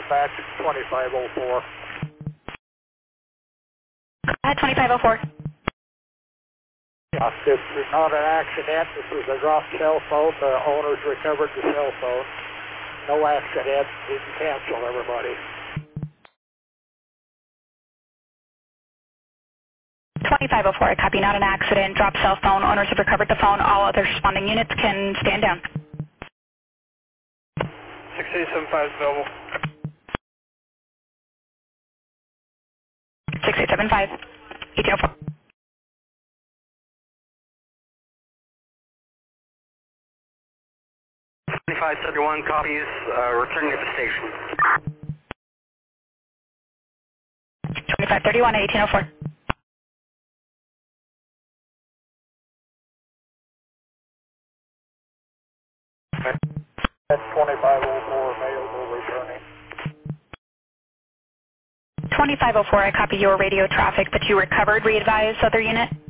dispatch 2504. At 2504. This is not an accident. This was a dropped cell phone. The owners recovered the cell phone. No accident. You can cancel, everybody. 2504, I copy. Not an accident. Dropped cell phone. Owners have recovered the phone. All other responding units can stand down. 6875 available. 6875. 1804. 2571 copies, returning to the station. 2531, 1804. That's 2504 available, returning. 2504, I copy your radio traffic, but you recovered. Re-advise other unit.